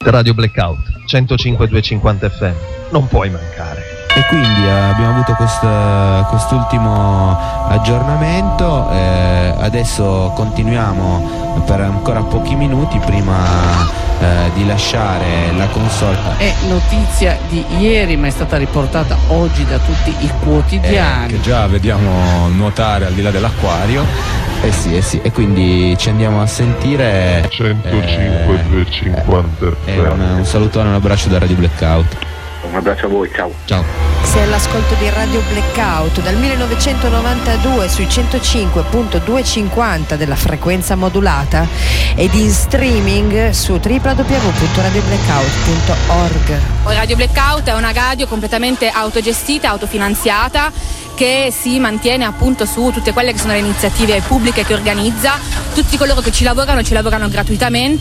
Radio Blackout 105.250 FM, non puoi mancare. E quindi abbiamo avuto quest'ultimo aggiornamento, adesso continuiamo per ancora pochi minuti prima di lasciare la console. È notizia di ieri, ma è stata riportata oggi da tutti i quotidiani. Che già vediamo nuotare al di là dell'acquario. Eh sì, e quindi ci andiamo a sentire 105.250 FM. Un salutone, un abbraccio da Radio Blackout. Un abbraccio a voi, ciao. Sei all'ascolto di Radio Blackout dal 1992 sui 105.250 della frequenza modulata ed in streaming su www.radioblackout.org. Radio Blackout è una radio completamente autogestita, autofinanziata, che si mantiene appunto su tutte quelle che sono le iniziative pubbliche che organizza. Tutti coloro che ci lavorano gratuitamente.